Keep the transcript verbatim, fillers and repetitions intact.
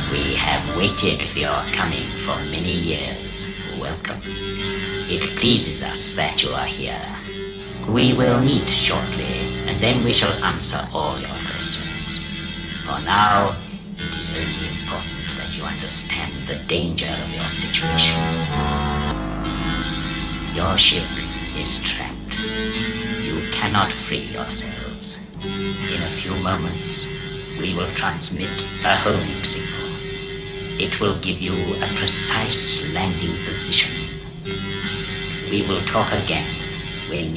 We have waited for your coming for many years. Welcome. It pleases us that you are here. We will meet shortly, and then we shall answer all your questions. For now, it is only important that you understand the danger of your situation. Your ship is trapped. You cannot free yourselves. In a few moments, we will transmit a homing signal. It will give you a precise landing position. We will talk again when